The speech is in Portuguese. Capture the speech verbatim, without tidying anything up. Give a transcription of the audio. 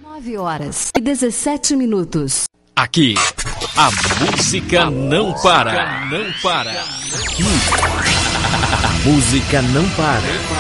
nove horas e dezessete minutos. Aqui, a música não para. Não para. Aqui, a música não para.